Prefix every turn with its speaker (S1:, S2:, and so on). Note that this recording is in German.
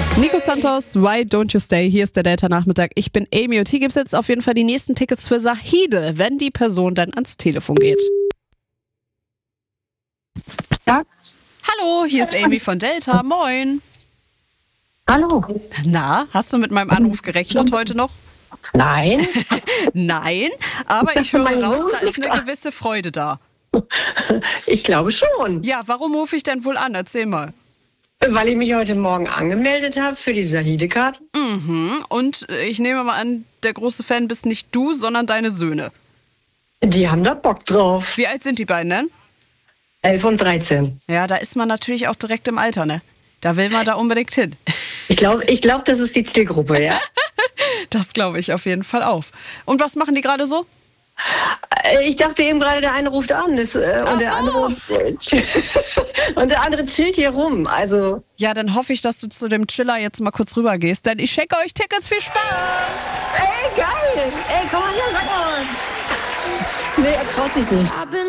S1: Nico Santos, Why Don't You Stay? Hier ist der Delta-Nachmittag. Ich bin Amy und hier gibt es jetzt auf jeden Fall die nächsten Tickets für Sahide, wenn die Person dann ans Telefon geht.
S2: Ja.
S1: Hallo, hier ist Amy von Delta. Moin.
S2: Hallo.
S1: Na, hast du mit meinem Anruf gerechnet heute noch?
S2: Nein.
S1: Nein, aber ich höre raus, da ist eine gewisse Freude da.
S2: Ich glaube schon.
S1: Ja, warum rufe ich denn wohl an? Erzähl mal.
S2: Weil ich mich heute Morgen angemeldet habe für die Sahide-Karten.
S1: Und ich nehme mal an, der große Fan bist nicht du, sondern deine Söhne.
S2: Die haben da Bock drauf.
S1: Wie alt sind die beiden denn?
S2: 11 und 13.
S1: Ja, da ist man natürlich auch direkt im Alter, ne? Da will man da unbedingt hin.
S2: Ich glaube, das ist die Zielgruppe, ja?
S1: Das glaube ich auf jeden Fall auf. Und was machen die gerade so?
S2: Ich dachte eben gerade, der eine ruft an. Und der andere chillt hier rum. Also.
S1: Ja, dann hoffe ich, dass du zu dem Chiller jetzt mal kurz rüber gehst, denn ich schenke euch Tickets. Viel Spaß!
S2: Ey, geil! Ey, komm mal her, sag mal! Nee, er traut sich nicht.